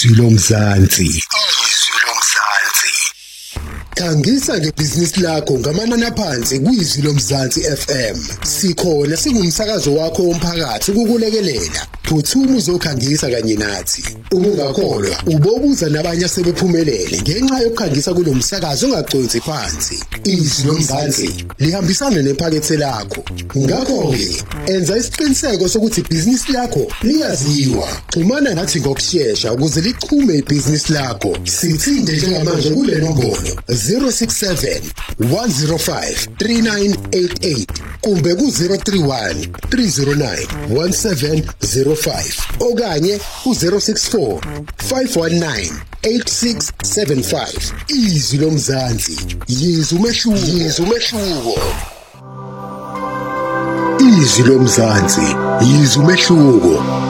izwi lomzansi. Khangisa ngebhizinisi lakho ngamanani aphansi kwizwi lomzansi FM. Sikhona singumsakazo wakho womphakathi ukukulekelela. Phuthuma uzokhangisa kanye nathi. Ungakholwa ubobuza nabanye asebephumelele ngenxa yokukhangisa kulomsakazo ongagconsi phansi. Izwi lomzansi lihambisana nephakethe lakho. Ngakho ke enza isiqiniseko sokuthi ibhizinisi lakho liyaziwa. Xhumana nathi ngokusheshsha ukuze lichume ibhizinisi lakho. Sithinde njengamanje kule nombolo 067 105 3988 kumbe ku 031 309 1705 okanye ku 064 519 8675. Izwi lomzansi, yizwa umehluko. Izwi lomzansi, yizwa umehluko.